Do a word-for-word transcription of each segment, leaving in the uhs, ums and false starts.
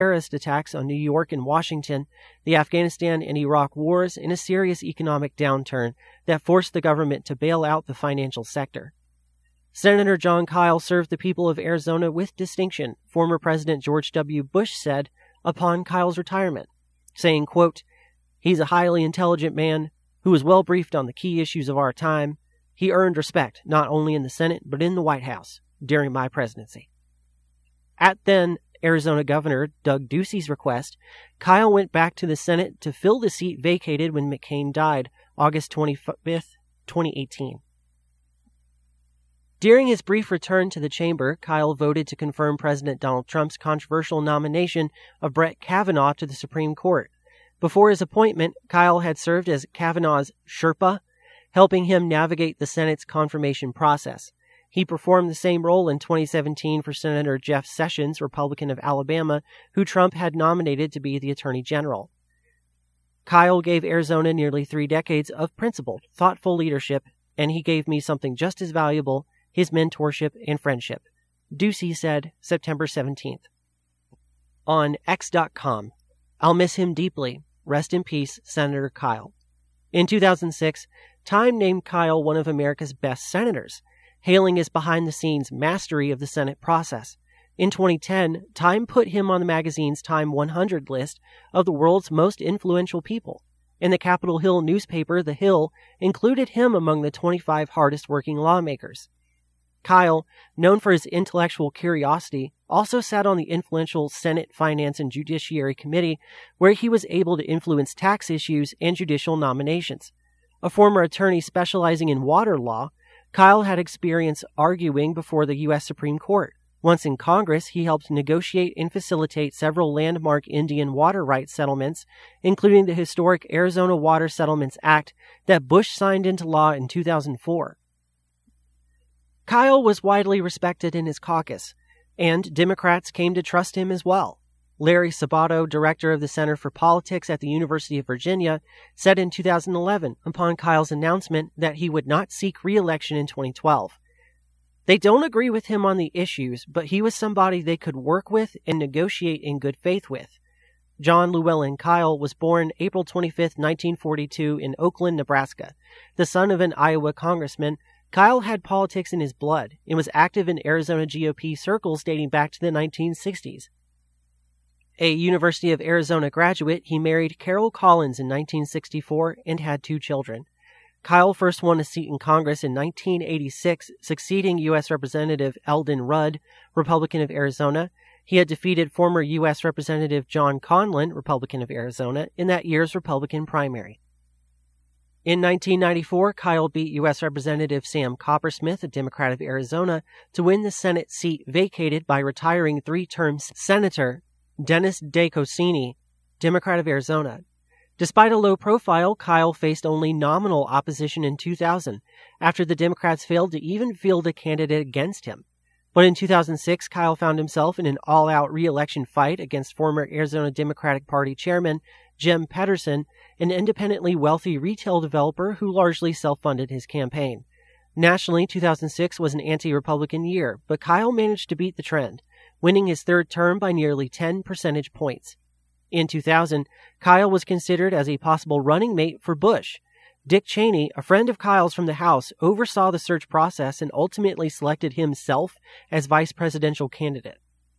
terrorist attacks on New York and Washington, the Afghanistan and Iraq wars, and a serious economic downturn that forced the government to bail out the financial sector. Senator Jon Kyl served the people of Arizona with distinction, former President George W. Bush said upon Kyl's retirement, saying, quote, "He's a highly intelligent man who was well briefed on the key issues of our time. He earned respect not only in the Senate but in the White House during my presidency." At then Arizona Governor Doug Ducey's request, Kyl went back to the Senate to fill the seat vacated when McCain died August twenty-fifth, twenty eighteen. During his brief return to the chamber, Kyl voted to confirm President Donald Trump's controversial nomination of Brett Kavanaugh to the Supreme Court. Before his appointment, Kyl had served as Kavanaugh's Sherpa, helping him navigate the Senate's confirmation process. He performed the same role in twenty seventeen for Senator Jeff Sessions, Republican of Alabama, who Trump had nominated to be the Attorney General. Kyl gave Arizona nearly three decades of principled, thoughtful leadership, and he gave me something just as valuable, his mentorship and friendship, Ducey said September seventeenth. On X dot com, "I'll miss him deeply. Rest in peace, Senator Kyl." In two thousand six, Time named Kyl one of America's best senators, hailing his behind-the-scenes mastery of the Senate process. In twenty ten, Time put him on the magazine's Time one hundred list of the world's most influential people, and the Capitol Hill newspaper, The Hill, included him among the twenty-five hardest-working lawmakers. Kyl, known for his intellectual curiosity, also sat on the influential Senate Finance and Judiciary Committee, where he was able to influence tax issues and judicial nominations. A former attorney specializing in water law, Kyl had experience arguing before the U S Supreme Court. Once in Congress, he helped negotiate and facilitate several landmark Indian water rights settlements, including the historic Arizona Water Settlements Act that Bush signed into law in two thousand four. Kyl was widely respected in his caucus, and Democrats came to trust him as well. Larry Sabato, director of the Center for Politics at the University of Virginia, said in two thousand eleven, upon Kyl's announcement, that he would not seek re-election in twenty twelve. They don't agree with him on the issues, but he was somebody they could work with and negotiate in good faith with. John Llewellyn Kyl was born April twenty-fifth, nineteen forty-two in Oakland, Nebraska. The son of an Iowa congressman, Kyl had politics in his blood and was active in Arizona G O P circles dating back to the nineteen sixties. A University of Arizona graduate, he married Carol Collins in nineteen sixty-four and had two children. Kyl first won a seat in Congress in nineteen eighty-six, succeeding U S Representative Eldon Rudd, Republican of Arizona. He had defeated former U S Representative John Conlon, Republican of Arizona, in that year's Republican primary. In nineteen ninety-four, Kyl beat U S Representative Sam Coppersmith, a Democrat of Arizona, to win the Senate seat vacated by retiring three-term Senator Dennis DeCosini, Democrat of Arizona. Despite a low profile, Kyl faced only nominal opposition in two thousand, after the Democrats failed to even field a candidate against him. But in two thousand six, Kyl found himself in an all-out re-election fight against former Arizona Democratic Party chairman Jim Pedersen, an independently wealthy retail developer who largely self-funded his campaign. Nationally, two thousand six was an anti-Republican year, but Kyl managed to beat the trend, winning his third term by nearly ten percentage points. In two thousand, Kyl was considered as a possible running mate for Bush. Dick Cheney, a friend of Kyl's from the House, oversaw the search process and ultimately selected himself as vice presidential candidate.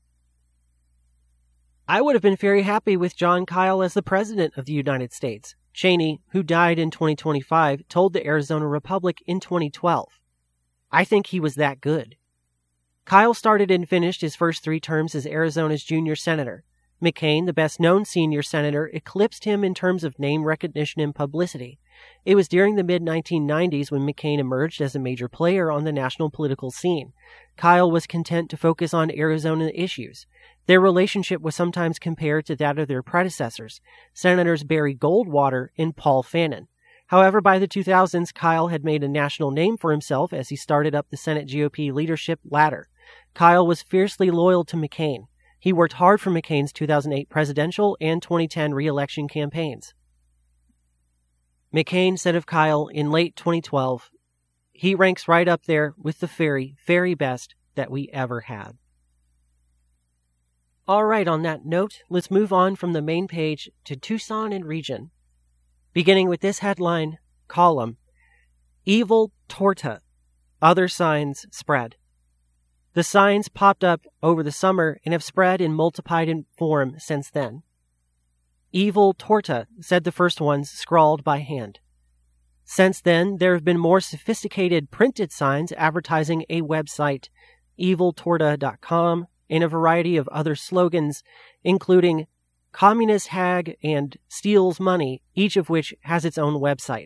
I would have been very happy with Jon Kyl as the President of the United States, Cheney, who died in twenty twenty-five, told the Arizona Republic in twenty twelve. I think he was that good. Kyl started and finished his first three terms as Arizona's junior senator. McCain, the best-known senior senator, eclipsed him in terms of name recognition and publicity. It was during the mid nineteen nineties when McCain emerged as a major player on the national political scene. Kyl was content to focus on Arizona issues. Their relationship was sometimes compared to that of their predecessors, Senators Barry Goldwater and Paul Fannin. However, by the two thousands, Kyl had made a national name for himself as he started up the Senate G O P leadership ladder. Kyl was fiercely loyal to McCain. He worked hard for McCain's two thousand eight presidential and twenty ten re-election campaigns. McCain said of Kyl in late twenty twelve, "He ranks right up there with the very, very best that we ever had." All right, on that note, let's move on from the main page to Tucson and region. Beginning with this headline column, Evil Torta, Other Signs Spread. The signs popped up over the summer and have spread and multiplied in form since then. Evil Torta, said the first ones, scrawled by hand. Since then, there have been more sophisticated printed signs advertising a website, evil torta dot com, and a variety of other slogans, including Communist Hag and Steals Money, each of which has its own website.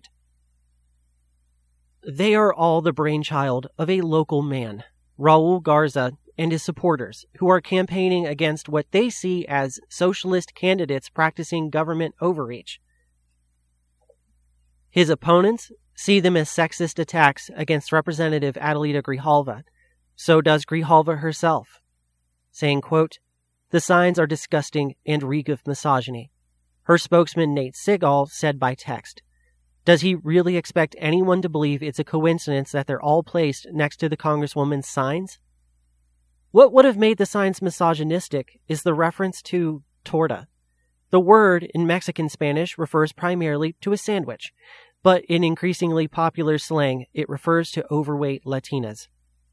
They are all the brainchild of a local man, Raul Garza, and his supporters, who are campaigning against what they see as socialist candidates practicing government overreach. His opponents see them as sexist attacks against Representative Adelita Grijalva. So does Grijalva herself, saying, quote, "The signs are disgusting and reek of misogyny." Her spokesman, Nate Sigal, said by text, "Does he really expect anyone to believe it's a coincidence that they're all placed next to the Congresswoman's signs?" What would have made the signs misogynistic is the reference to torta. The word in Mexican Spanish refers primarily to a sandwich, but in increasingly popular slang, it refers to overweight Latinas.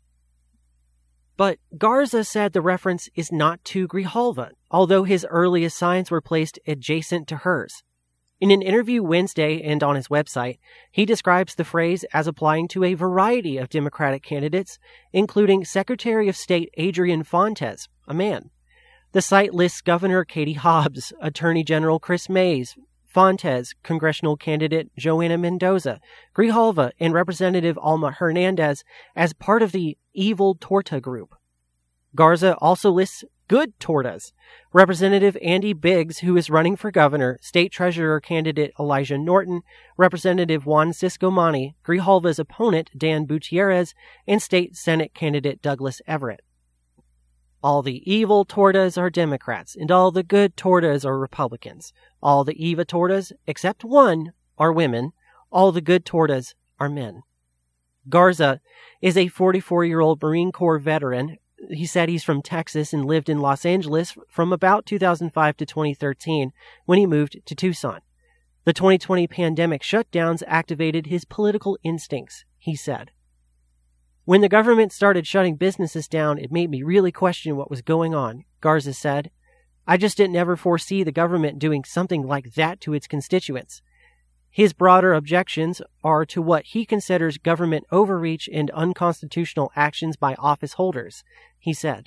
But Garza said the reference is not to Grijalva, although his earliest signs were placed adjacent to hers. In an interview Wednesday and on his website, he describes the phrase as applying to a variety of Democratic candidates, including Secretary of State Adrian Fontes, a man. The site lists Governor Katie Hobbs, Attorney General Chris Mays, Fontes, congressional candidate Joanna Mendoza, Grijalva, and Representative Alma Hernandez as part of the Evil Torta group. Garza also lists good tortas. Representative Andy Biggs, who is running for governor, State Treasurer candidate Elijah Norton, Representative Juan Ciscomani, Grijalva's opponent Dan Gutierrez, and State Senate candidate Douglas Everett. All the evil tortas are Democrats, and all the good tortas are Republicans. All the Eva tortas, except one, are women. All the good tortas are men. Garza is a forty-four-year-old Marine Corps veteran. He said he's from Texas and lived in Los Angeles from about two thousand five to twenty thirteen when he moved to Tucson. The twenty twenty pandemic shutdowns activated his political instincts, he said. When the government started shutting businesses down, it made me really question what was going on, Garza said. I just didn't ever foresee the government doing something like that to its constituents. His broader objections are to what he considers government overreach and unconstitutional actions by office holders, he said.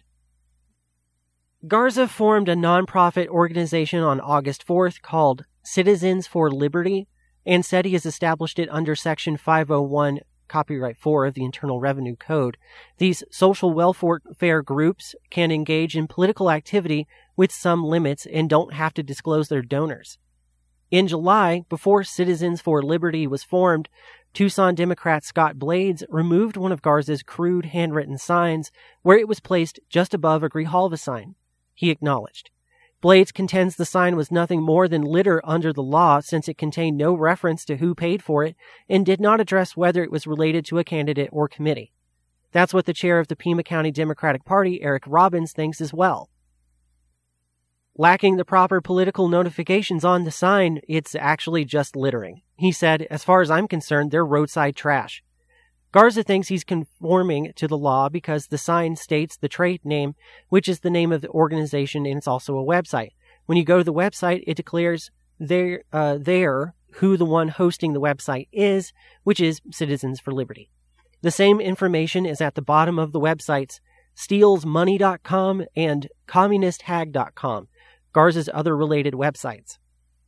Garza formed a nonprofit organization on August fourth called Citizens for Liberty and said he has established it under Section five oh one, Copyright four of the Internal Revenue Code. These social welfare groups can engage in political activity with some limits and don't have to disclose their donors. In July, before Citizens for Liberty was formed, Tucson Democrat Scott Blades removed one of Garza's crude handwritten signs where it was placed just above a Grijalva sign. He acknowledged. Blades contends the sign was nothing more than litter under the law since it contained no reference to who paid for it and did not address whether it was related to a candidate or committee. That's what the chair of the Pima County Democratic Party, Eric Robbins, thinks as well. Lacking the proper political notifications on the sign, it's actually just littering. He said, as far as I'm concerned, they're roadside trash. Garza thinks he's conforming to the law because the sign states the trade name, which is the name of the organization, and it's also a website. When you go to the website, it declares there, uh, there who the one hosting the website is, which is Citizens for Liberty. The same information is at the bottom of the websites steals money dot com and communist hag dot com, Garza's other related websites.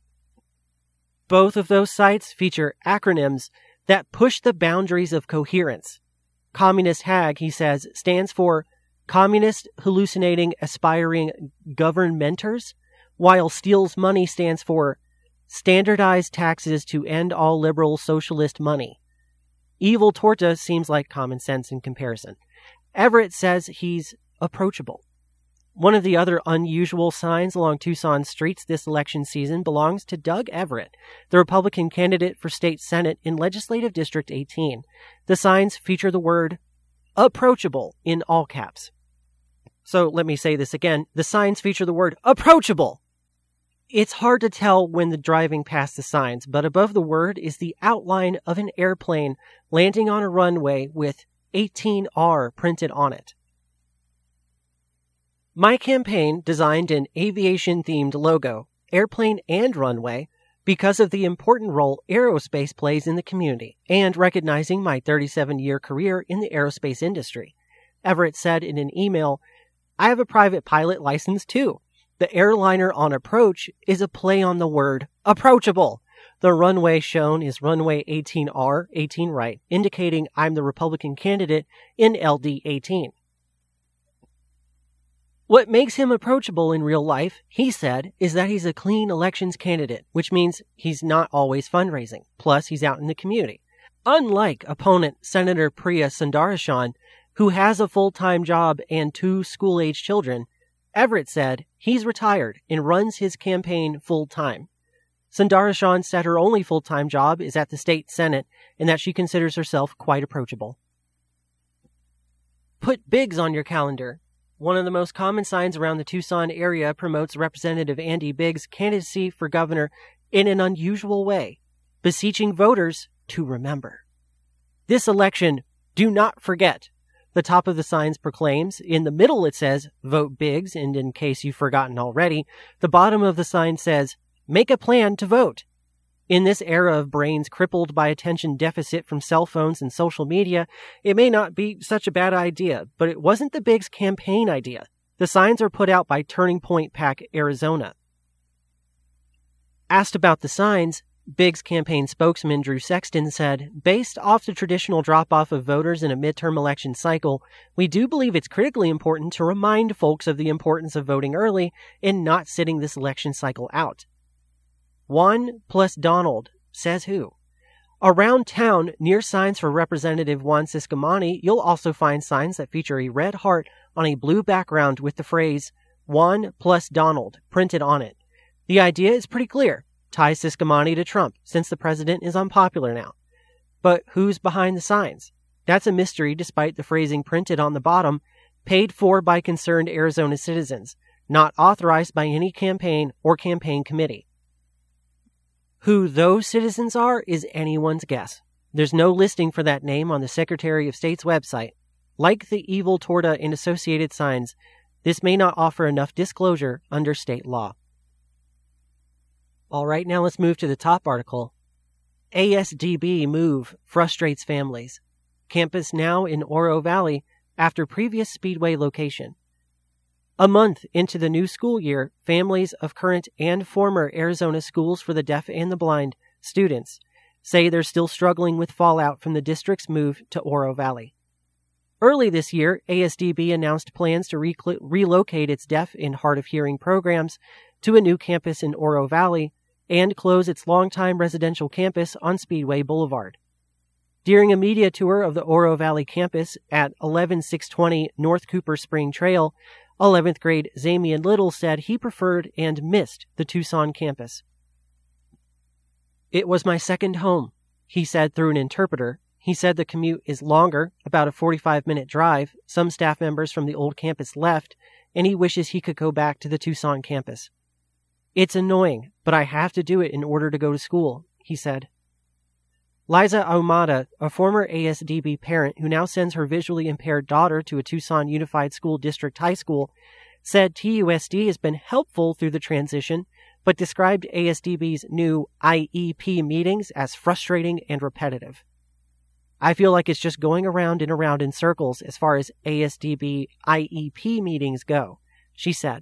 Both of those sites feature acronyms that push the boundaries of coherence. Communist Hag, he says, stands for Communist Hallucinating Aspiring Governmenters, while Steals Money stands for Standardized Taxes to End All Liberal Socialist Money. Evil Torta seems like common sense in comparison. Everett says he's approachable. One of the other unusual signs along Tucson streets this election season belongs to Doug Everett, the Republican candidate for state senate in Legislative District eighteen. The signs feature the word approachable in all caps. So let me say this again. The signs feature the word approachable. It's hard to tell when the driving past the signs, but above the word is the outline of an airplane landing on a runway with eighteen R printed on it. My campaign designed an aviation-themed logo, airplane and runway, because of the important role aerospace plays in the community, and recognizing my thirty-seven-year career in the aerospace industry. Everett said in an email, "I have a private pilot license too. The airliner on approach is a play on the word approachable. The runway shown is runway eighteen R, eighteen right, indicating I'm the Republican candidate in L D eighteen. What makes him approachable in real life, he said, is that he's a clean elections candidate, which means he's not always fundraising. Plus, he's out in the community. Unlike opponent Senator Priya Sundararajan, who has a full-time job and two school-age children, Everett said he's retired and runs his campaign full-time. Sundararajan said her only full-time job is at the state senate and that she considers herself quite approachable. Put Biggs on your calendar. One of the most common signs around the Tucson area promotes Representative Andy Biggs' candidacy for governor in an unusual way, beseeching voters to remember. This election, do not forget. The top of the signs proclaims, in the middle it says, vote Biggs, and in case you've forgotten already, the bottom of the sign says, make a plan to vote. In this era of brains crippled by attention deficit from cell phones and social media, it may not be such a bad idea, but it wasn't the Biggs campaign idea. The signs are put out by Turning Point PAC Arizona. Asked about the signs, Biggs campaign spokesman Drew Sexton said, based off the traditional drop-off of voters in a midterm election cycle, we do believe it's critically important to remind folks of the importance of voting early and not sitting this election cycle out. Juan plus Donald, says who? Around town, near signs for Representative Juan Ciscomani, you'll also find signs that feature a red heart on a blue background with the phrase, Juan plus Donald, printed on it. The idea is pretty clear. Tie Ciscomani to Trump, since the president is unpopular now. But who's behind the signs? That's a mystery despite the phrasing printed on the bottom, paid for by concerned Arizona citizens, not authorized by any campaign or campaign committee. Who those citizens are is anyone's guess. There's no listing for that name on the Secretary of State's website. Like the evil Torta and associated signs, this may not offer enough disclosure under state law. All right, now let's move to the top article. A S D B move frustrates families. Campus now in Oro Valley after previous Speedway location. A month into the new school year, families of current and former Arizona Schools for the Deaf and the Blind students say they're still struggling with fallout from the district's move to Oro Valley. Early this year, A S D B announced plans to re- relocate its deaf and hard of hearing programs to a new campus in Oro Valley and close its longtime residential campus on Speedway Boulevard. During a media tour of the Oro Valley campus at eleven six twenty North Cooper Spring Trail, eleventh grade Zamian Little said he preferred and missed the Tucson campus. It was my second home, he said through an interpreter. He said the commute is longer, about a forty-five minute drive. Some staff members from the old campus left, and he wishes he could go back to the Tucson campus. It's annoying, but I have to do it in order to go to school, he said. Liza Ahumada, a former A S D B parent who now sends her visually impaired daughter to a Tucson Unified School District high school, said T U S D has been helpful through the transition, but described A S D B's new I E P meetings as frustrating and repetitive. I feel like it's just going around and around in circles as far as A S D B I E P meetings go, she said.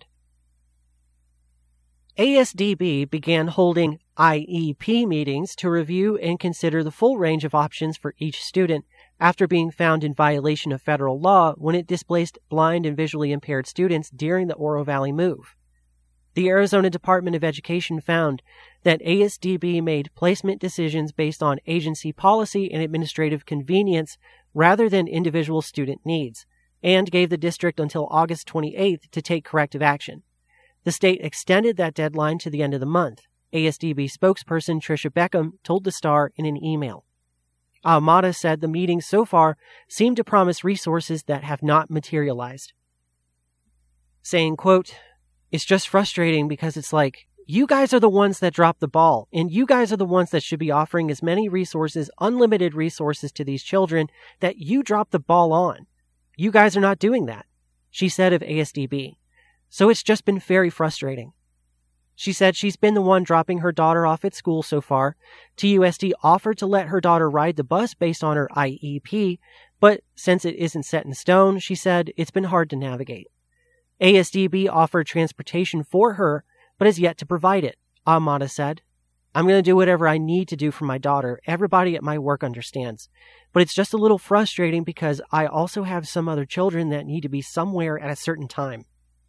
A S D B began holding I E P meetings to review and consider the full range of options for each student after being found in violation of federal law when it displaced blind and visually impaired students during the Oro Valley move. The Arizona Department of Education found that A S D B made placement decisions based on agency policy and administrative convenience rather than individual student needs, and gave the district until August twenty-eighth to take corrective action. The state extended that deadline to the end of the month, A S D B spokesperson Tricia Beckham told the Star in an email. Ahumada said the meetings so far seem to promise resources that have not materialized. saying, quote, "It's just frustrating because it's like, you guys are the ones that dropped the ball, and you guys are the ones that should be offering as many resources, unlimited resources to these children that you dropped the ball on. You guys are not doing that," she said of A S D B. "So it's just been very frustrating." She said she's been the one dropping her daughter off at school so far. T U S D offered to let her daughter ride the bus based on her I E P, but since it isn't set in stone, she said it's been hard to navigate. A S D B offered transportation for her, but has yet to provide it, Ahmada said. "I'm going to do whatever I need to do for my daughter. Everybody at my work understands. But it's just a little frustrating because I also have some other children that need to be somewhere at a certain time."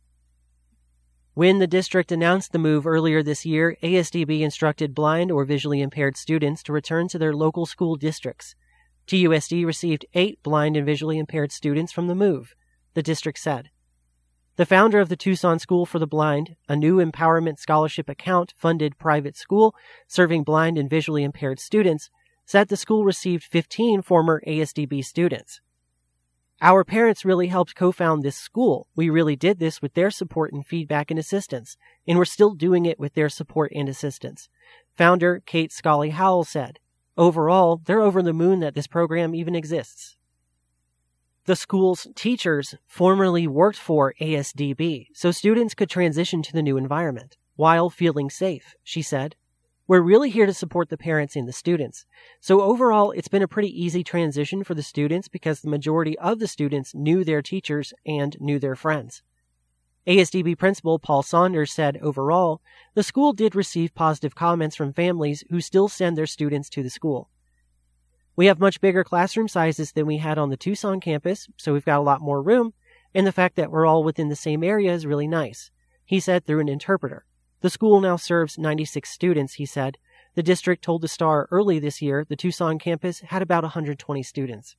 When the district announced the move earlier this year, A S D B instructed blind or visually impaired students to return to their local school districts. T U S D received eight blind and visually impaired students from the move, the district said. The founder of the Tucson School for the Blind, a new empowerment scholarship account-funded private school serving blind and visually impaired students, said the school received fifteen former A S D B students. "Our parents really helped co-found this school. We really did this with their support and feedback and assistance, and we're still doing it with their support and assistance," founder Kate Scully Howell said. "Overall, they're over the moon that this program even exists." The school's teachers formerly worked for A S D B, so students could transition to the new environment while feeling safe, she said. "We're really here to support the parents and the students. So overall, it's been a pretty easy transition for the students because the majority of the students knew their teachers and knew their friends." A S D B principal Paul Saunders said overall, the school did receive positive comments from families who still send their students to the school. "We have much bigger classroom sizes than we had on the Tucson campus, so we've got a lot more room, and the fact that we're all within the same area is really nice," he said through an interpreter. The school now serves ninety-six students, he said. The district told the Star early this year the Tucson campus had about one hundred twenty students.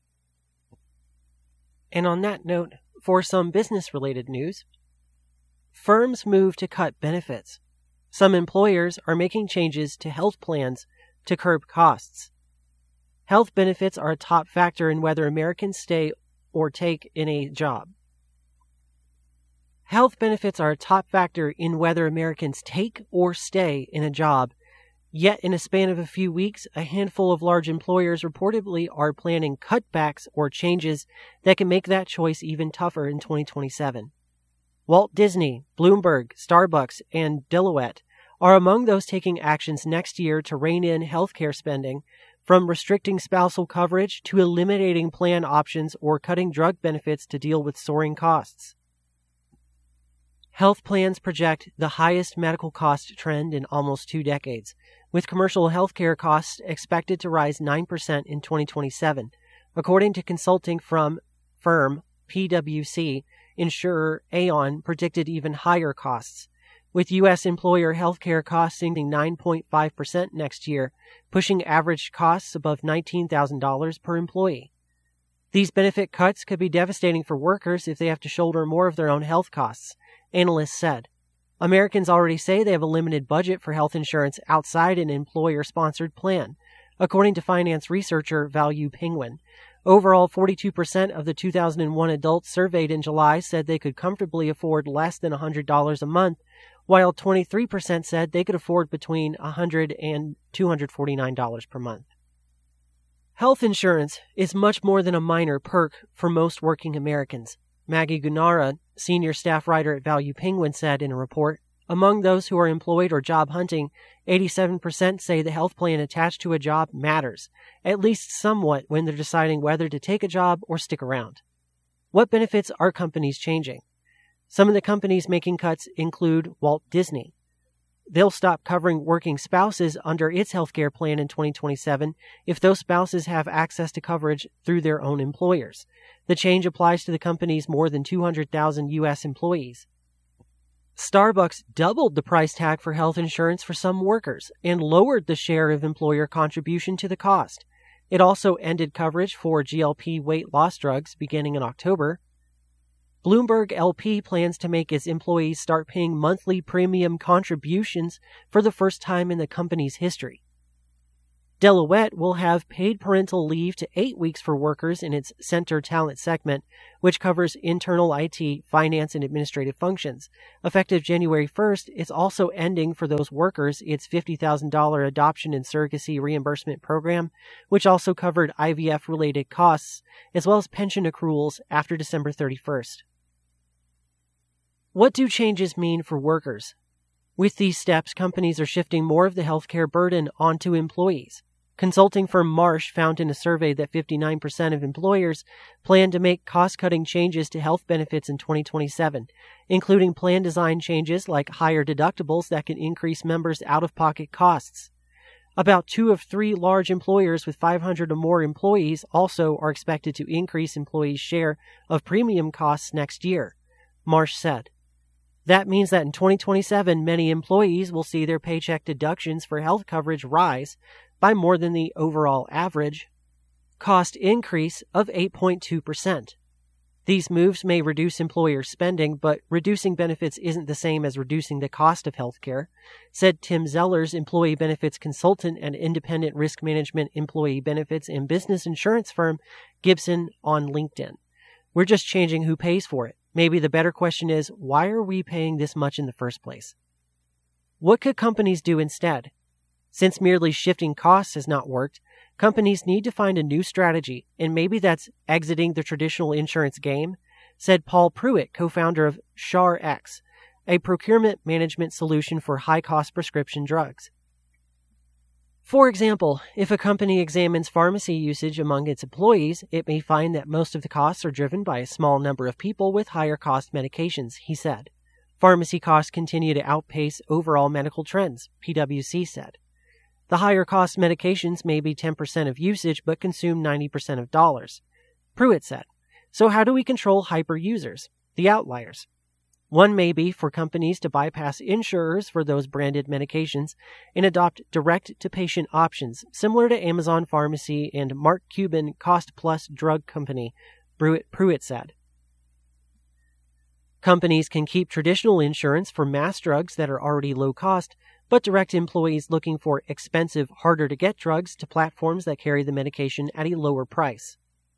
And on that note, for some business-related news, firms move to cut benefits. Some employers are making changes to health plans to curb costs. Health benefits are a top factor in whether Americans stay or take in a job. Health benefits are a top factor in whether Americans take or stay in a job. Yet, in a span of a few weeks, a handful of large employers reportedly are planning cutbacks or changes that can make that choice even tougher in twenty twenty-seven. Walt Disney, Bloomberg, Starbucks, and Deloitte are among those taking actions next year to rein in healthcare spending, from restricting spousal coverage to eliminating plan options or cutting drug benefits to deal with soaring costs. Health plans project the highest medical cost trend in almost two decades, with commercial healthcare costs expected to rise nine percent in twenty twenty-seven, according to consulting from firm P W C. Insurer Aon predicted even higher costs, with U S employer healthcare costs increasing nine point five percent next year, pushing average costs above nineteen thousand dollars per employee. These benefit cuts could be devastating for workers if they have to shoulder more of their own health costs, analysts said. Americans already say they have a limited budget for health insurance outside an employer-sponsored plan, according to finance researcher Value Penguin. Overall, forty-two percent of the two thousand one adults surveyed in July said they could comfortably afford less than one hundred dollars a month, while twenty-three percent said they could afford between one hundred dollars and two hundred forty-nine dollars per month. Health insurance is much more than a minor perk for most working Americans, Maggie Gunara, senior staff writer at Value Penguin, said in a report. Among those who are employed or job hunting, eighty-seven percent say the health plan attached to a job matters, at least somewhat when they're deciding whether to take a job or stick around. What benefits are companies changing? Some of the companies making cuts include Walt Disney. They'll stop covering working spouses under its healthcare plan in twenty twenty-seven if those spouses have access to coverage through their own employers. The change applies to the company's more than two hundred thousand U S employees. Starbucks doubled the price tag for health insurance for some workers and lowered the share of employer contribution to the cost. It also ended coverage for G L P weight loss drugs beginning in October. Bloomberg L P plans to make its employees start paying monthly premium contributions for the first time in the company's history. Deloitte will have paid parental leave to eight weeks for workers in its Center Talent segment, which covers internal I T, finance, and administrative functions. Effective January first, it's also ending for those workers its fifty thousand dollars adoption and surrogacy reimbursement program, which also covered I V F-related costs, as well as pension accruals after December thirty-first. What do changes mean for workers? With these steps, companies are shifting more of the healthcare burden onto employees. Consulting firm Marsh found in a survey that fifty-nine percent of employers plan to make cost-cutting changes to health benefits in twenty twenty-seven, including plan design changes like higher deductibles that can increase members' out-of-pocket costs. About two of three large employers with five hundred or more employees also are expected to increase employees' share of premium costs next year, Marsh said. That means that in twenty twenty-seven, many employees will see their paycheck deductions for health coverage rise by more than the overall average cost increase of eight point two percent. These moves may reduce employer spending, but reducing benefits isn't the same as reducing the cost of healthcare, said Tim Zellers, employee benefits consultant and independent risk management employee benefits and business insurance firm Gibson, on LinkedIn. We're just changing who pays for it. Maybe the better question is, why are we paying this much in the first place? What could companies do instead? Since merely shifting costs has not worked, companies need to find a new strategy, and maybe that's exiting the traditional insurance game, said Paul Pruitt, co-founder of SharX, a procurement management solution for high-cost prescription drugs. For example, if a company examines pharmacy usage among its employees, it may find that most of the costs are driven by a small number of people with higher-cost medications, he said. Pharmacy costs continue to outpace overall medical trends, P W C said. The higher-cost medications may be ten percent of usage but consume ninety percent of dollars, Pruitt said. So how do we control hyper-users, the outliers? One may be for companies to bypass insurers for those branded medications and adopt direct-to-patient options, similar to Amazon Pharmacy and Mark Cuban Cost Plus Drug Company, Pruitt said. Companies can keep traditional insurance for mass drugs that are already low cost, but direct employees looking for expensive, harder-to-get drugs to platforms that carry the medication at a lower price.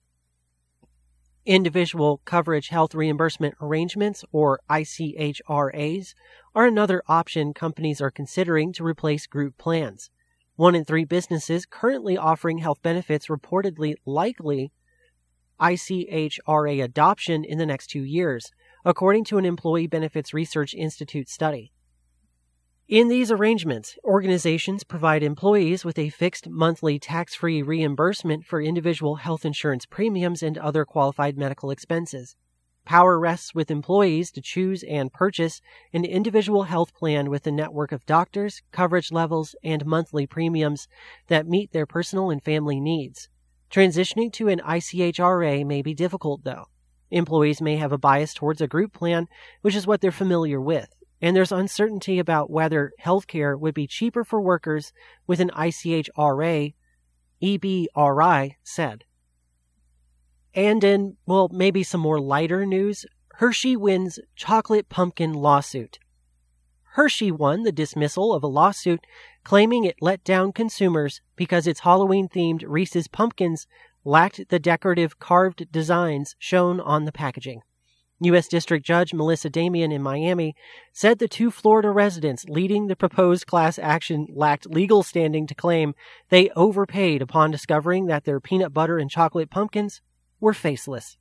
Individual Coverage Health Reimbursement Arrangements, or I C H R As, are another option companies are considering to replace group plans. One in three businesses currently offering health benefits reportedly likely I C H R A adoption in the next two years, according to an Employee Benefits Research Institute study. In these arrangements, organizations provide employees with a fixed monthly tax-free reimbursement for individual health insurance premiums and other qualified medical expenses. Power rests with employees to choose and purchase an individual health plan with a network of doctors, coverage levels, and monthly premiums that meet their personal and family needs. Transitioning to an I C H R A may be difficult, though. Employees may have a bias towards a group plan, which is what they're familiar with. And there's uncertainty about whether healthcare would be cheaper for workers with an I C H R A, E B R I said. And in, well, maybe some more lighter news, Hershey wins chocolate pumpkin lawsuit. Hershey won the dismissal of a lawsuit claiming it let down consumers because its Halloween-themed Reese's Pumpkins lacked the decorative carved designs shown on the packaging. U S District Judge Melissa Damian in Miami said the two Florida residents leading the proposed class action lacked legal standing to claim they overpaid upon discovering that their peanut butter and chocolate pumpkins were faceless.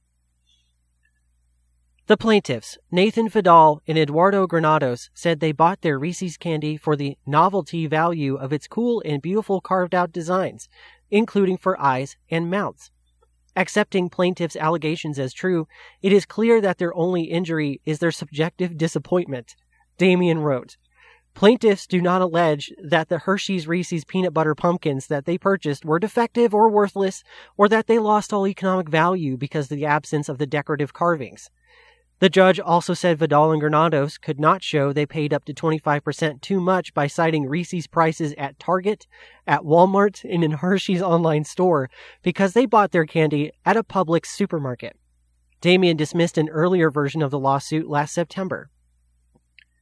The plaintiffs, Nathan Vidal and Eduardo Granados, said they bought their Reese's candy for the novelty value of its cool and beautiful carved-out designs, including for eyes and mouths. Accepting plaintiffs' allegations as true, it is clear that their only injury is their subjective disappointment, Damian wrote. Plaintiffs do not allege that the Hershey's Reese's peanut butter pumpkins that they purchased were defective or worthless, or that they lost all economic value because of the absence of the decorative carvings. The judge also said Vidal and Granados could not show they paid up to twenty-five percent too much by citing Reese's prices at Target, at Walmart, and in Hershey's online store because they bought their candy at a Publix supermarket. Damian dismissed an earlier version of the lawsuit last September.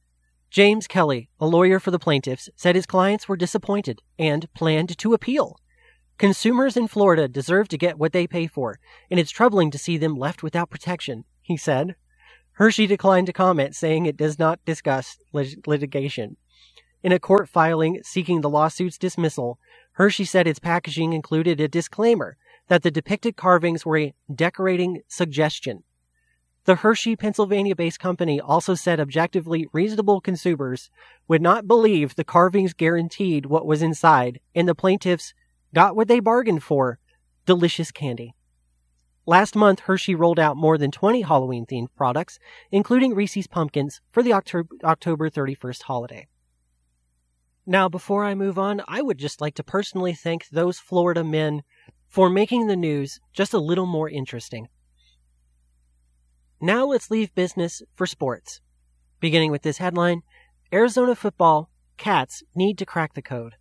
James Kelly, a lawyer for the plaintiffs, said his clients were disappointed and planned to appeal. Consumers in Florida deserve to get what they pay for, and it's troubling to see them left without protection, he said. Hershey declined to comment, saying it does not discuss lit- litigation. In a court filing seeking the lawsuit's dismissal, Hershey said its packaging included a disclaimer that the depicted carvings were a decorating suggestion. The Hershey, Pennsylvania-based company also said objectively reasonable consumers would not believe the carvings guaranteed what was inside, and the plaintiffs got what they bargained for: delicious candy. Last month, Hershey rolled out more than twenty Halloween-themed products, including Reese's Pumpkins, for the October thirty-first holiday. Now, before I move on, I would just like to personally thank those Florida men for making the news just a little more interesting. Now let's leave business for sports. Beginning with this headline, Arizona football, Cats need to crack the code.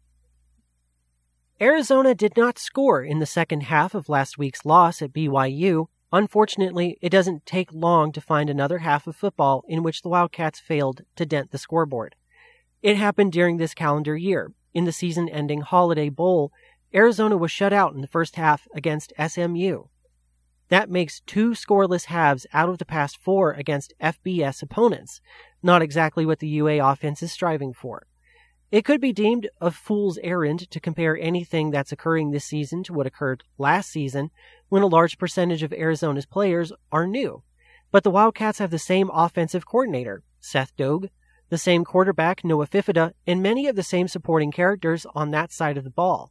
Arizona did not score in the second half of last week's loss at B Y U. Unfortunately, it doesn't take long to find another half of football in which the Wildcats failed to dent the scoreboard. It happened during this calendar year. In the season-ending Holiday Bowl, Arizona was shut out in the first half against S M U. That makes two scoreless halves out of the past four against F B S opponents, not exactly what the U A offense is striving for. It could be deemed a fool's errand to compare anything that's occurring this season to what occurred last season, when a large percentage of Arizona's players are new. But the Wildcats have the same offensive coordinator, Seth Dogue, the same quarterback, Noah Fifida, and many of the same supporting characters on that side of the ball.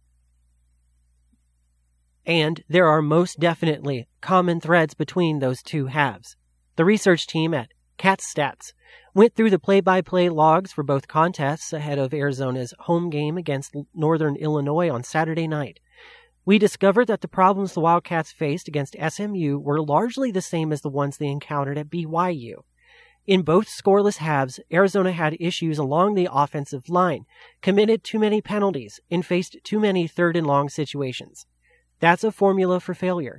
And there are most definitely common threads between those two halves. The research team at CatStats went through the play-by-play logs for both contests ahead of Arizona's home game against Northern Illinois on Saturday night. We discovered that the problems the Wildcats faced against S M U were largely the same as the ones they encountered at B Y U. In both scoreless halves, Arizona had issues along the offensive line, committed too many penalties, and faced too many third-and-long situations. That's a formula for failure.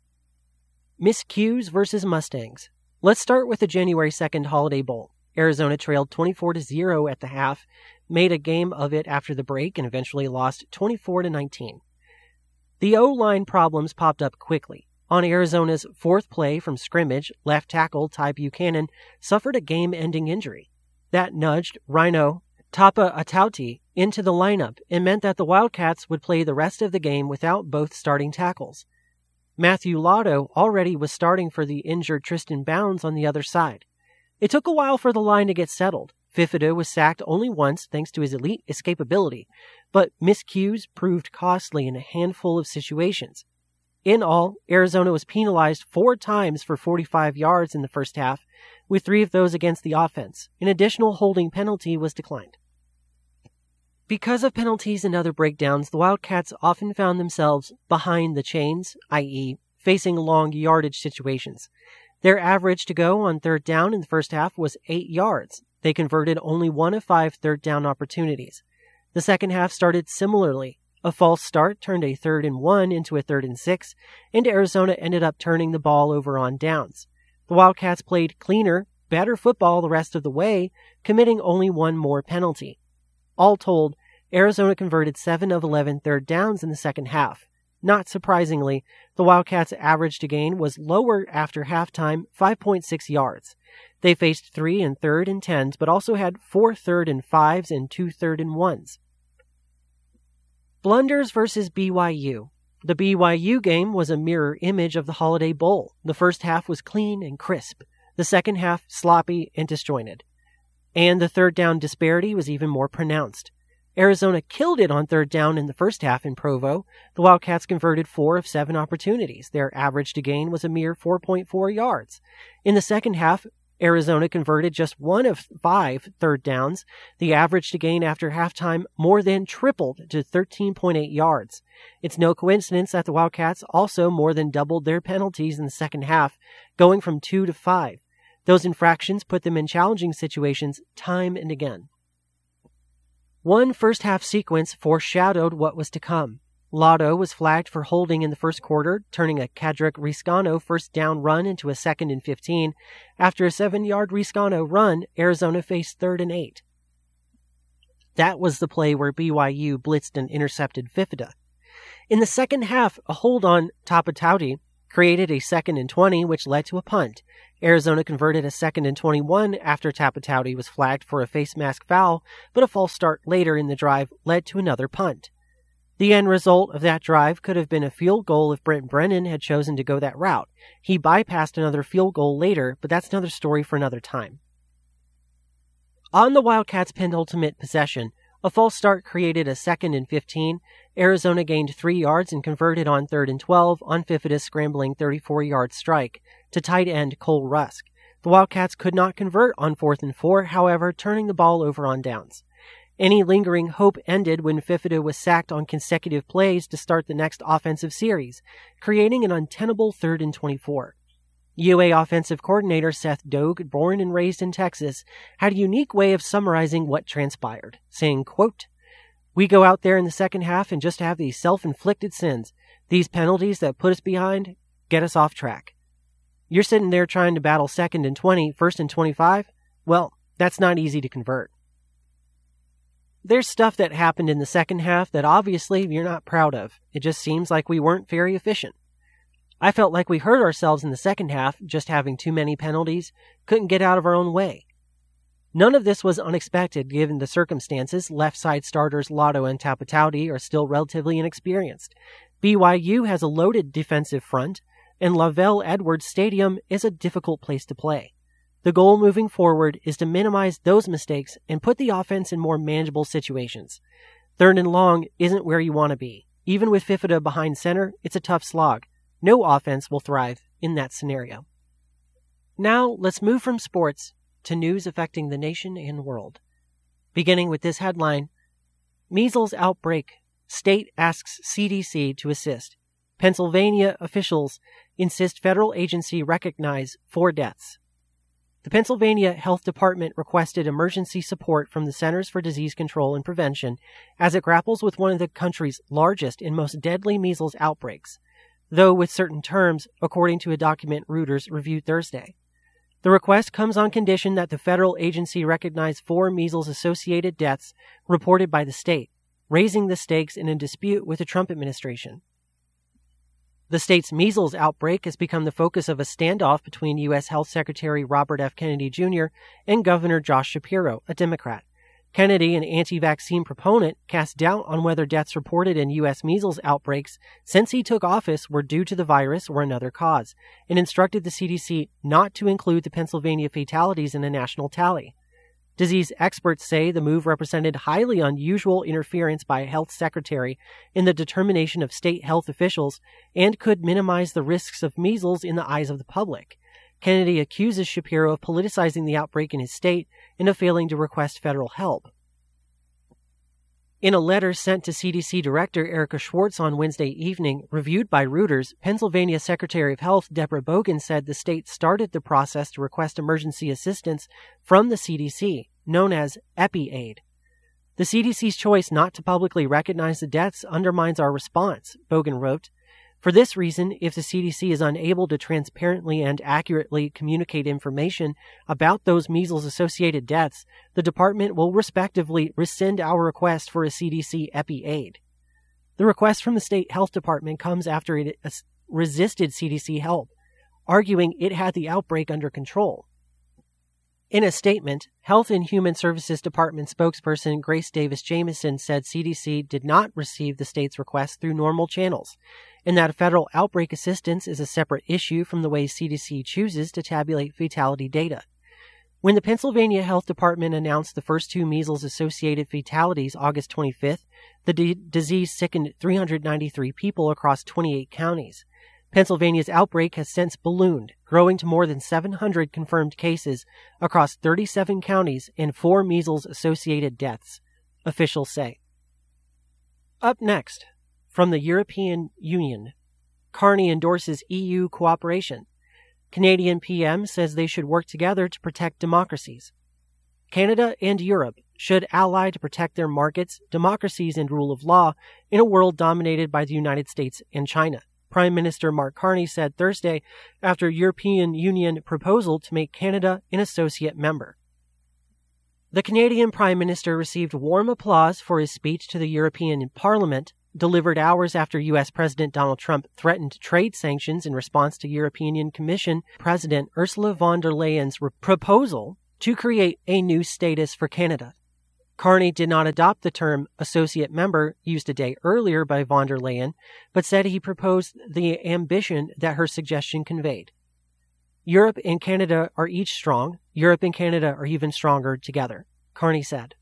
Miscues versus Mustangs. Let's start with the January second Holiday Bowl. Arizona trailed twenty-four to zero at the half, made a game of it after the break, and eventually lost twenty-four to nineteen. The O-line problems popped up quickly. On Arizona's fourth play from scrimmage, left tackle Ty Buchanan suffered a game-ending injury. That nudged Rhino Tapa Atauti into the lineup and meant that the Wildcats would play the rest of the game without both starting tackles. Matthew Lotto already was starting for the injured Tristan Bounds on the other side. It took a while for the line to get settled. Fifida was sacked only once thanks to his elite escapability, but miscues proved costly in a handful of situations. In all, Arizona was penalized four times for forty-five yards in the first half, with three of those against the offense. An additional holding penalty was declined. Because of penalties and other breakdowns, the Wildcats often found themselves behind the chains, that is, facing long yardage situations. Their average to go on third down in the first half was eight yards. They converted only one of five third down opportunities. The second half started similarly. A false start turned a third and one into a third and six, and Arizona ended up turning the ball over on downs. The Wildcats played cleaner, better football the rest of the way, committing only one more penalty. All told, Arizona converted seven of eleven third downs in the second half. Not surprisingly, the Wildcats' average to gain was lower after halftime, five point six yards. They faced three and third and tens, but also had four third and fives and two third and ones. Blunders versus B Y U. The B Y U game was a mirror image of the Holiday Bowl. The first half was clean and crisp. The second half sloppy and disjointed. And the third down disparity was even more pronounced. Arizona killed it on third down in the first half in Provo. The Wildcats converted four of seven opportunities. Their average to gain was a mere four point four yards. In the second half, Arizona converted just one of five third downs. The average to gain after halftime more than tripled to thirteen point eight yards. It's no coincidence that the Wildcats also more than doubled their penalties in the second half, going from two to five. Those infractions put them in challenging situations time and again. One first-half sequence foreshadowed what was to come. Lotto was flagged for holding in the first quarter, turning a Kadrick Riscano first down run into a second and fifteen. After a seven-yard Riscano run, Arizona faced third and eight. That was the play where B Y U blitzed and intercepted Fifida. In the second half, a hold on Tapatauti created a second and twenty, which led to a punt. Arizona converted a second and twenty-one after Tapatauti was flagged for a face mask foul, but a false start later in the drive led to another punt. The end result of that drive could have been a field goal if Brent Brennan had chosen to go that route. He bypassed another field goal later, but that's another story for another time. On the Wildcats' penultimate possession, a false start created a second and fifteen. Arizona gained three yards and converted on third and twelve on Fifida's scrambling thirty-four-yard strike to tight end Cole Rusk. The Wildcats could not convert on fourth and four, however, turning the ball over on downs. Any lingering hope ended when Fifida was sacked on consecutive plays to start the next offensive series, creating an untenable third and twenty-four. U A offensive coordinator Seth Doak, born and raised in Texas, had a unique way of summarizing what transpired, saying, quote, "We go out there in the second half and just have these self-inflicted sins. These penalties that put us behind get us off track. You're sitting there trying to battle second and twenty, first and twenty-five? Well, that's not easy to convert." There's stuff that happened in the second half that obviously you're not proud of. It just seems like we weren't very efficient. I felt like we hurt ourselves in the second half, just having too many penalties, couldn't get out of our own way. None of this was unexpected given the circumstances. Left side starters Lotto and Tapatauti are still relatively inexperienced. B Y U has a loaded defensive front, and Lavelle Edwards Stadium is a difficult place to play. The goal moving forward is to minimize those mistakes and put the offense in more manageable situations. Third and long isn't where you want to be. Even with Fifida behind center, it's a tough slog. No offense will thrive in that scenario. Now, let's move from sports to news affecting the nation and world. Beginning with this headline, Measles outbreak. State asks C D C to assist. Pennsylvania officials insist federal agency recognize four deaths. The Pennsylvania Health Department requested emergency support from the Centers for Disease Control and Prevention as it grapples with one of the country's largest and most deadly measles outbreaks, though with certain terms, according to a document Reuters reviewed Thursday. The request comes on condition that the federal agency recognize four measles-associated deaths reported by the state, raising the stakes in a dispute with the Trump administration. The state's measles outbreak has become the focus of a standoff between U S Health Secretary Robert F. Kennedy Junior and Governor Josh Shapiro, a Democrat. Kennedy, an anti-vaccine proponent, cast doubt on whether deaths reported in U S measles outbreaks since he took office were due to the virus or another cause, and instructed the C D C not to include the Pennsylvania fatalities in a national tally. Disease experts say the move represented highly unusual interference by a health secretary in the determination of state health officials and could minimize the risks of measles in the eyes of the public. Kennedy accuses Shapiro of politicizing the outbreak in his state and of failing to request federal help. In a letter sent to C D C Director Erica Schwartz on Wednesday evening, reviewed by Reuters, Pennsylvania Secretary of Health Deborah Bogan said the state started the process to request emergency assistance from the C D C, known as EpiAid. The C D C's choice not to publicly recognize the deaths undermines our response, Bogan wrote. For this reason, if the C D C is unable to transparently and accurately communicate information about those measles-associated deaths, the department will respectively rescind our request for a C D C EpiAid. The request from the state health department comes after it resisted C D C help, arguing it had the outbreak under control. In a statement, Health and Human Services Department spokesperson Grace Davis Jamieson said C D C did not receive the state's request through normal channels, and that federal outbreak assistance is a separate issue from the way C D C chooses to tabulate fatality data. When the Pennsylvania Health Department announced the first two measles-associated fatalities August twenty-fifth, the d- disease sickened three hundred ninety-three people across twenty-eight counties. Pennsylvania's outbreak has since ballooned, growing to more than seven hundred confirmed cases across thirty-seven counties and four measles-associated deaths, officials say. Up next, from the European Union, Carney endorses E U cooperation. Canadian P M says they should work together to protect democracies. Canada and Europe should ally to protect their markets, democracies, and rule of law in a world dominated by the United States and China, Prime Minister Mark Carney said Thursday after a European Union proposal to make Canada an associate member. The Canadian Prime Minister received warm applause for his speech to the European Parliament, delivered hours after U S. President Donald Trump threatened trade sanctions in response to European Commission President Ursula von der Leyen's re- proposal to create a new status for Canada. Carney did not adopt the term associate member used a day earlier by von der Leyen, but said he proposed the ambition that her suggestion conveyed. Europe and Canada are each strong. Europe and Canada are even stronger together, Carney said.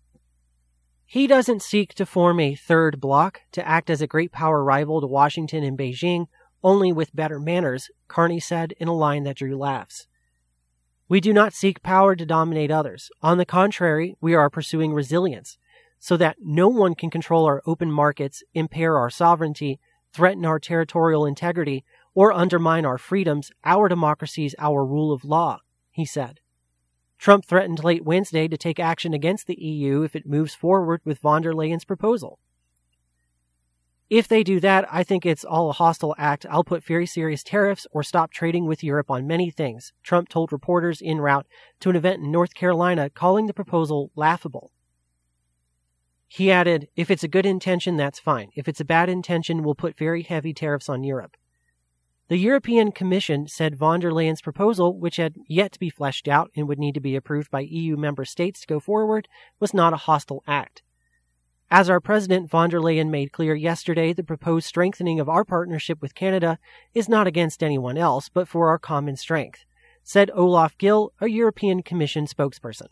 He doesn't seek to form a third bloc to act as a great power rival to Washington and Beijing, only with better manners, Carney said in a line that drew laughs. We do not seek power to dominate others. On the contrary, we are pursuing resilience, so that no one can control our open markets, impair our sovereignty, threaten our territorial integrity, or undermine our freedoms, our democracies, our rule of law, he said. Trump threatened late Wednesday to take action against the E U if it moves forward with von der Leyen's proposal. If they do that, I think it's all a hostile act. I'll put very serious tariffs or stop trading with Europe on many things, Trump told reporters en route to an event in North Carolina, calling the proposal laughable. He added, if it's a good intention, that's fine. If it's a bad intention, we'll put very heavy tariffs on Europe. The European Commission said von der Leyen's proposal, which had yet to be fleshed out and would need to be approved by E U member states to go forward, was not a hostile act. As our President von der Leyen made clear yesterday, the proposed strengthening of our partnership with Canada is not against anyone else, but for our common strength, said Olaf Gill, a European Commission spokesperson.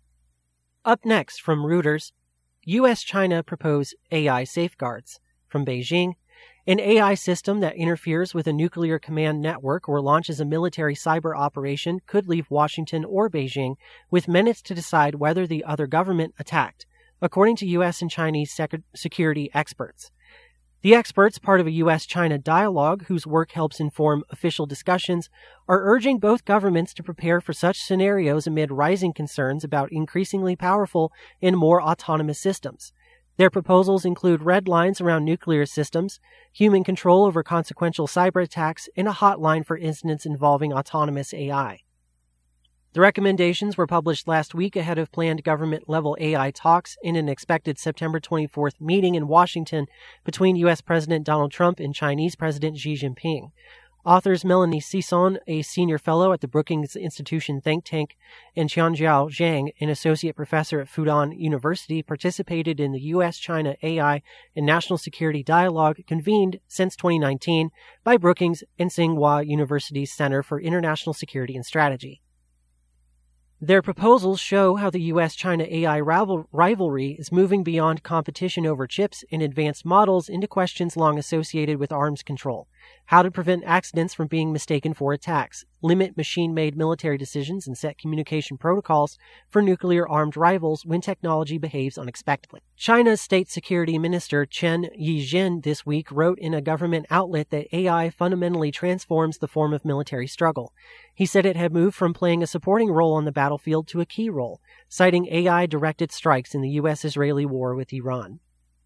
Up next from Reuters, U S-China propose A I safeguards. From Beijing, an A I system that interferes with a nuclear command network or launches a military cyber operation could leave Washington or Beijing with minutes to decide whether the other government attacked, according to U S and Chinese sec- security experts. The experts, part of a U S-China dialogue whose work helps inform official discussions, are urging both governments to prepare for such scenarios amid rising concerns about increasingly powerful and more autonomous systems. Their proposals include red lines around nuclear systems, human control over consequential cyber attacks, and a hotline for incidents involving autonomous A I. The recommendations were published last week ahead of planned government-level A I talks in an expected September twenty-fourth meeting in Washington between U S. President Donald Trump and Chinese President Xi Jinping. Authors Melanie Sisson, a senior fellow at the Brookings Institution think tank, and Qianjiao Zhang, an associate professor at Fudan University, participated in the U S-China A I and National Security Dialogue convened since twenty nineteen by Brookings and Tsinghua University's Center for International Security and Strategy. Their proposals show how the U S-China A I rival- rivalry is moving beyond competition over chips and advanced models into questions long associated with arms control, how to prevent accidents from being mistaken for attacks, limit machine-made military decisions, and set communication protocols for nuclear-armed rivals when technology behaves unexpectedly. China's State Security Minister Chen Yizhen this week wrote in a government outlet that A I fundamentally transforms the form of military struggle. He said it had moved from playing a supporting role on the battlefield to a key role, citing A I-directed strikes in the U S-Israeli war with Iran.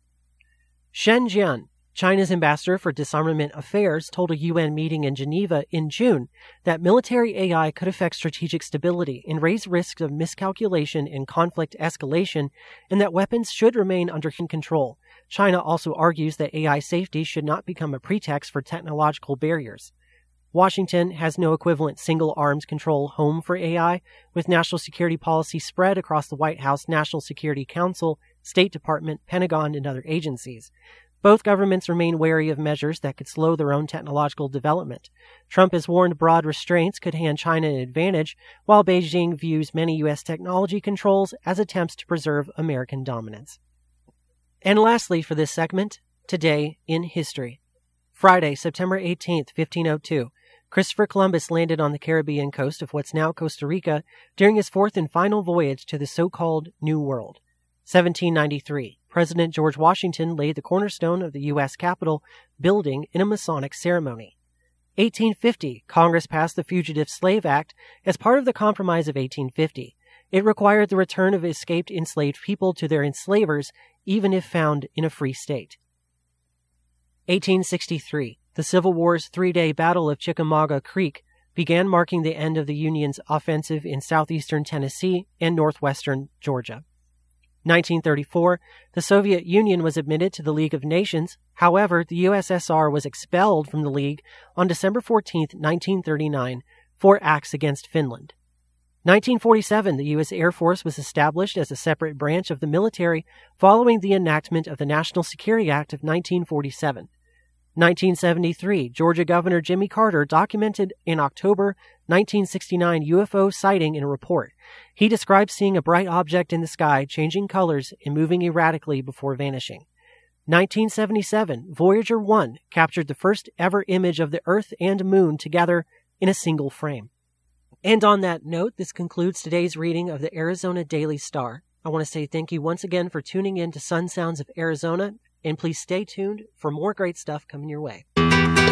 Shen Jian, China's ambassador for disarmament affairs, told a U N meeting in Geneva in June that military A I could affect strategic stability and raise risks of miscalculation and conflict escalation, and that weapons should remain under control. China also argues that A I safety should not become a pretext for technological barriers. Washington has no equivalent single arms control home for A I, with national security policy spread across the White House, National Security Council, State Department, Pentagon, and other agencies. Both governments remain wary of measures that could slow their own technological development. Trump has warned broad restraints could hand China an advantage, while Beijing views many U S technology controls as attempts to preserve American dominance. And lastly for this segment, today in history. Friday, September eighteenth, fifteen oh two. Christopher Columbus landed on the Caribbean coast of what's now Costa Rica during his fourth and final voyage to the so-called New World. seventeen ninety-three. President George Washington laid the cornerstone of the U S Capitol building in a Masonic ceremony. eighteen fifty. Congress passed the Fugitive Slave Act as part of the Compromise of eighteen fifty. It required the return of escaped enslaved people to their enslavers, even if found in a free state. eighteen sixty-three. The Civil War's three-day Battle of Chickamauga Creek began, marking the end of the Union's offensive in southeastern Tennessee and northwestern Georgia. nineteen thirty-four, the Soviet Union was admitted to the League of Nations. However, the U S S R was expelled from the League on December fourteenth, nineteen thirty-nine, for acts against Finland. nineteen forty-seven, the U S Air Force was established as a separate branch of the military following the enactment of the National Security Act of nineteen forty-seven. nineteen seventy-three, Georgia Governor Jimmy Carter documented in October nineteen sixty-nine U F O sighting in a report. He described seeing a bright object in the sky changing colors and moving erratically before vanishing. nineteen seventy-seven, Voyager one captured the first ever image of the Earth and Moon together in a single frame. And on that note, this concludes today's reading of the Arizona Daily Star. I want to say thank you once again for tuning in to Sun Sounds of Arizona, and please stay tuned for more great stuff coming your way.